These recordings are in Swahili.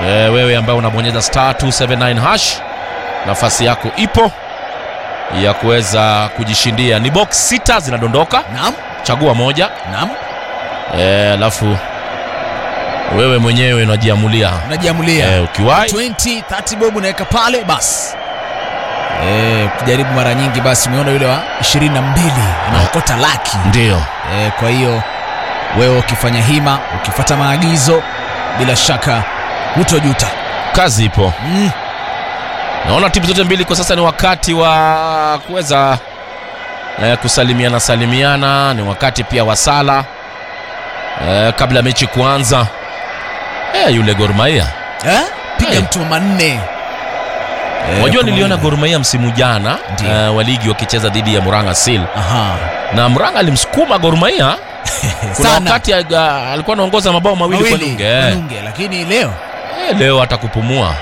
Wewe ambaye unabonyeza *279 hash, nafasi yako ipo ya kuweza kujishindia. Ni box 6 zinadondoka. Naam. Chagua moja. Naam. Alafu wewe mwenyewe unajiamulia. Ukiwahi 20 30 bob unaweka pale basi. Kujaribu mara nyingi basi umeona yule wa 22 anaokota laki. Ndio. Kwa hiyo wewe ukifanya hima, ukifuata maagizo, bila shaka hutojuta. Kazi ipo. Naona timu zote mbili kwa sasa ni wakati wa kuweza kusalimiana, ni wakati pia wa sala kabla mechi kuanza. Yule Gor Mahia piga mtu manne. Unajua niliona Gor Mahia msimu jana wa ligi wakicheza dhidi ya Murang'a Seal. Na Murang'a alimsukuma Gor Mahia. Kuna wakati alikuwa anaongoza mabao mawili kwa nunge. Lakini leo atakupumua.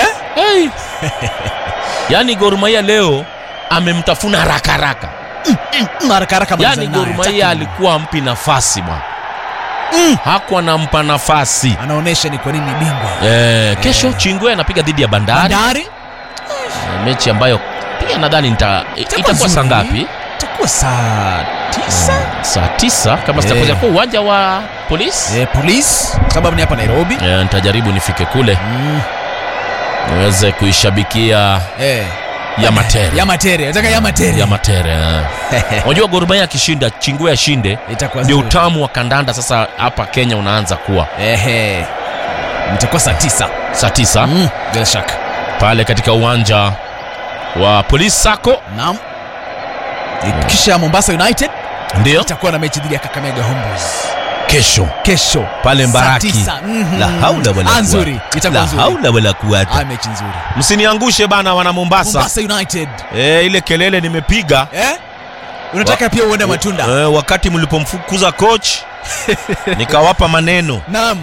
Yaani Gor Mahia leo amemtafuna haraka. Yaani Gor Mahia alikuwa ampi nafasi bwana. Hakuwa anampa nafasi. Anaonesha ni kwa nini bingwa. Kesho Chingwe anapiga dhidi ya Bandari. Mechi ambayo pia nadhani itakuwa saa ngapi? Itakuwa saa 9. Saa 9 kama sitakosa kwa uwanja wa Police. Police sababu ni hapa Nairobi. Nitajaribu nifike kule. Niweze kuishabikia Yamatere. Nataka Yamatere. Unajua Gor Mahia akishinda, Chingwe ashinde, ndio utamu wa kandanda sasa hapa Kenya unaanza kuwa. Mtakuwa saa 9. Saa 9. Bila shaka. Pale katika uwanja wa Police Sacco. Naam. Kisha Mombasa United ndio itakuwa na mechi dhidi ya Kakamega Homeboys. Kesho pale Mbaraki. La haula wala nzuri. Itakuwa nzuri. La haula wala quwwata. Mechi nzuri. Msiniangushe bana wana Mombasa United. Ile kelele nimepiga. Unataka pia uende matunda. Wakati mlipomfukuza coach nikawapa maneno. Naam.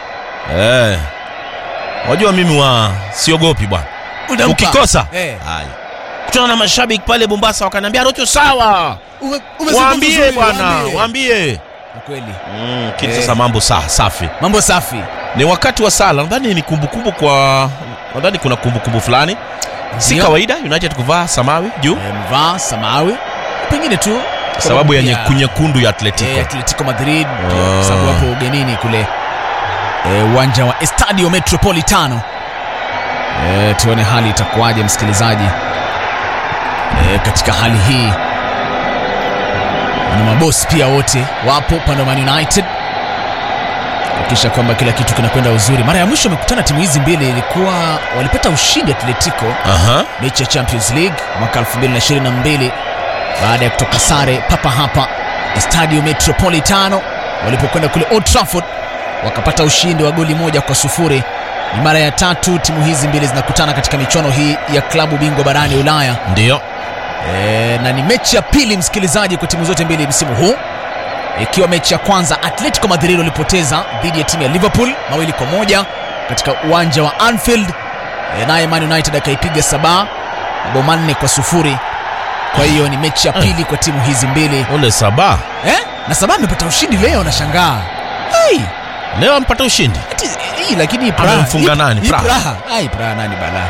Unajua mimi siogopi bwana. Ukikosa. Kutana na mashabiki pale Mombasa wakaniambia Rocho sawa. Waambie bwana, waambie. Kweli. Kitu sasa mambo safi. Mambo safi. Ni wakati wa sala. Nadhani ni kumbukumbu nadhani kuna kumbukumbu fulani. Si kawaida United kuvaa samawi juu. Mvaa samawi. Pengine tu sababu ya nyekundu ya Atletico Madrid. Sababu hapo ugenini kule uwanja wa Estadio Metropolitano. Tuone hali itakuwaje msikilizaji. Katika hali hii na mabosi pia wote wapo pande wa United kisha kwamba kila kitu kinakwenda uzuri. Mara ya mwisho wamekutana timu hizi mbili ilikuwa walipata ushindi Atletico mechi ya Champions League mwaka 2022 baada ya kutoka sare papa hapa Estadio Metropolitano. Walipokwenda kule Old Trafford wakapata ushindi wa goli 1-0. Ni mara ya 3 timu hizi mbili zinakutana katika michuano hii ya klabu bingwa barani Ulaya. Ndio. Na ni mechi ya pili msikilizaji kwa timu zote mbili msimu huu. Ikiwa mechi ya kwanza Atletico Madrid walipoteza dhidi ya timu ya Liverpool 2-1 katika uwanja wa Anfield. Naye Man United akaipiga Sabah mabao 4-0. Kwa hiyo ni mechi ya pili kwa timu hizi mbili. Ole Sabah. Na Sabah amepata ushindi leo na shangaa. Leo amepata ushindi. Lakini Praha amemfunga nani? Praha nani bala?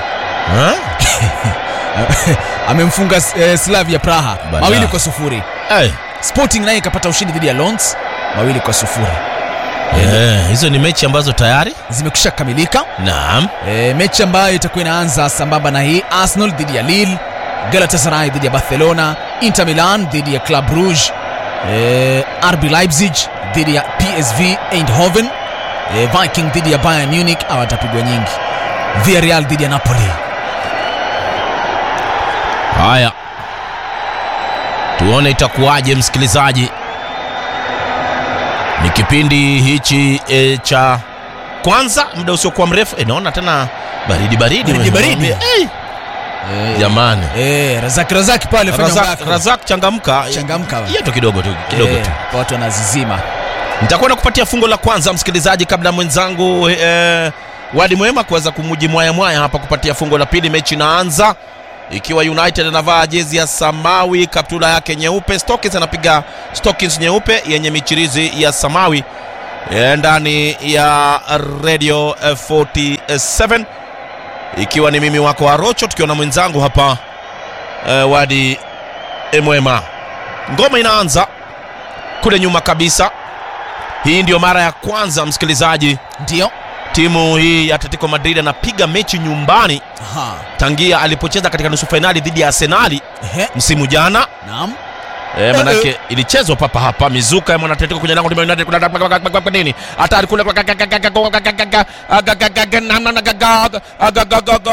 Amemfunga Slavia Praha 2-0. Sporting naye ikapata ushindi dhidi ya Lens 2-0. Hizo ni mechi ambazo tayari zimekwisha kamilika. Naam. Mechi ambayo itakuwa inaanza sambamba na hii: Arsenal dhidi ya Lille, Galatasaray dhidi ya Barcelona, Inter Milan dhidi ya Club Brugge, RB Leipzig dhidi ya PSV Eindhoven, Viking dhidi ya Bayern Munich hawatapigwa nyingi, Villarreal dhidi ya Napoli. Haya, tuone itakuwaje msikilizaji. Ni kipindi hichi cha kwanza, muda usiokuwa mrefu. Naona tena baridi. Jamani. Razak pale fanya Razak changamka. Yeto kidogo tu. Watu wanazizima. Nitakwenda kupatia fungo la kwanza msikilizaji, kabla mwenzangu Wadi Mwema kuweza kumuji mwaya hapa kupatia fungo la pili. Mechi inaanza ikiwa United anavaa jezi ya samawi, kaptula yake nyeupe, Stockings anapiga Stockings nyeupe yenye michirizi ya samawi. ndani ya Radio 47, ikiwa ni mimi wako Arocho tukiwa na mwenzangu hapa Wadi Mwema. Ngoma inaanza kule nyuma kabisa. Hii ndio mara ya kwanza msikilizaji, ndio timu hii ya Atletico Madrid anapiga mechi nyumbani tangia alipocheza katika nusu finali dhidi ya Arsenal msimu jana. Naam. Manake ilichezwa papa hapa, mizuka ya Atletico kwenye lango la kuna nini hatari kule